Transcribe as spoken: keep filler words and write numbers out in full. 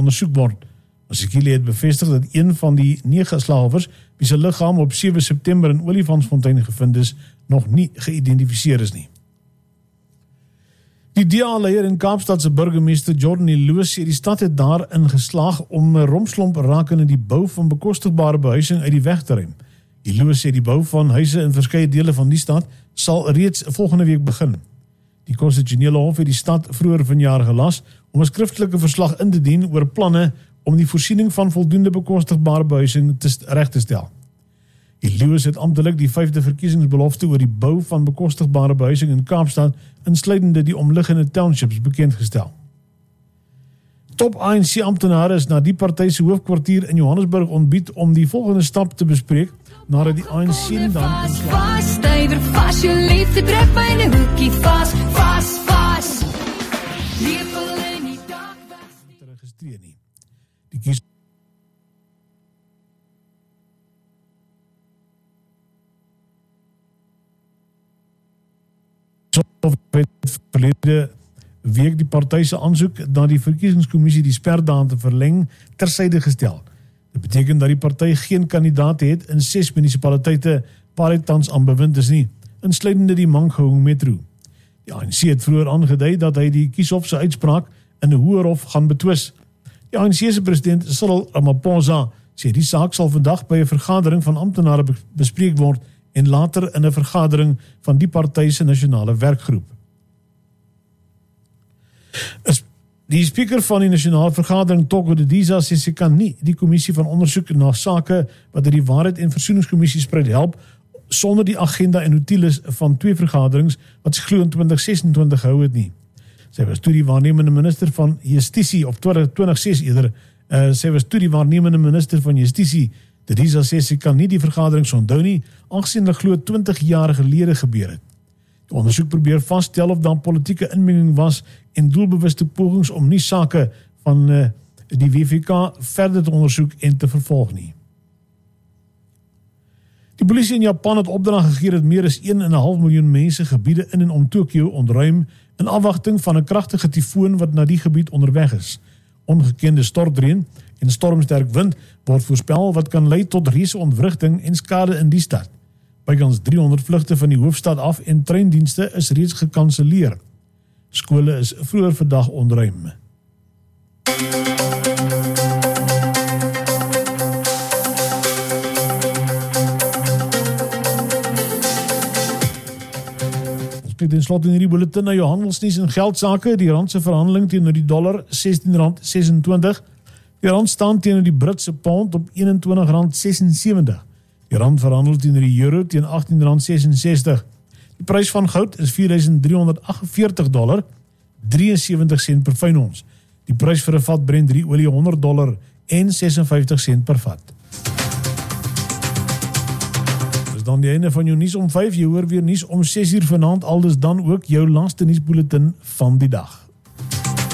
ondersoek word. Masekile het bevestig dat een van die nege slawers, wie se liggaam op sewe September in Olifantsfontein gevind is, nog nie geïdentifiseer is nie. Die D A-leier in Kaapstad se burgemeester Jordan Loos sê die stad het daarin geslaag om 'n rompslomp rakende die bou van bekostigbare behuising uit die weg te ruim. Loos sê die bou van huise in verskeie dele van die stad sal reeds volgende week begin. Die Konstitusionele Hof het die stad vroeër vanjaar gelas om 'n skriftelike verslag in te dien oor planne om die voorsiening van voldoende bekostigbare behuising te reg te stel. Loos het amptelik die vyfde verkiesingsbelofte oor die bou van bekostigbare behuising in Kaapstad, insluitende die omliggende townships, bekendgestel. Top A N C-amptenare is na die party se hoofkwartier in Johannesburg ontbied om die volgende stap te bespreek, nadat die A N C dan Vas, stywer vas, jou liefde druk my in 'n hoekie vas, vas, vas. Lepel in die dag was nie te registreer nie. Die kies of het verlede week die party se aansoek na die verkiesingskommissie die sperdatum te verleng tersyde gestel. Dit beteken dat die party geen kandidaat het in ses munisipaliteite waar hy tans aan bewind is nie, insluitende die Mangaung Metro. Die A N C het vroeër aangedui dat hy die kieshof se uitspraak in 'n hoër hof gaan betwis. Die A N C se president Cyril Ramaphosa sê die saak sal vandag by 'n vergadering van amptenare bespreek word en later in 'n vergadering van die party se nasionale werkgroep. Die spreker van die nasionale vergadering, Toko Didiza, sê sy kan nie die kommissie van ondersoek na sake wat uit die waarheid en versoeningskommissie spruit help sonder die agenda en notules van twee vergaderings wat sy glo in twintig sesentwintig gehou het nie. Sy was toe die waarnemende minister van Justisie, of twintig ses eerder, uh, sy was toe die waarnemende minister van Justisie. Didiza sê sy kan nie die vergaderings onthou nie, aangesien hulle glo twintig jaar gelede gebeur het. Die ondersoek probeer vasstel of daar politieke inmenging was en doelbewuste pogings om nie sake van uh, die W V K verder te ondersoek en te vervolg nie. Die polisie in Japan het opdrag gegee dat meer as een en 'n half miljoen mense gebiede in en om Tokio ontruim in afwagting van 'n kragtige tifoon wat na die gebied onderweg is. Ongekende stortreën en stormsterk wind word voorspel wat kan lei tot reuse ontwrigting en skade in die stad. Bykans driehonderd vlugte van die hoofstad af en treindienste is reeds gekanselleer. Skole is vroeër vandag ontruim. Ons kyk ten slotte in hierdie bulletin na jou handelsnuus en geldsake. Die rand se verhandeling teenoor die dollar sestien rand sesentwintig. Die rand staan teenoor die Britse pond op eenentwintig rand sesensewentig. Die rand verhandel teenoor die euro teen agttien rand sesensestig. Die prys van goud is vier duisend driehonderd agt en veertig dollar, drieënsewentig sent per fyn ons. Die prys vir 'n vat Brent drie olie honderd dollar en ses en vyftig sent per vat. Dis dan die einde van jou nuus om vyf. Jy hoor weer nuus om ses uur vanaand, aldus dan ook jou laaste nuusbulletin van die dag.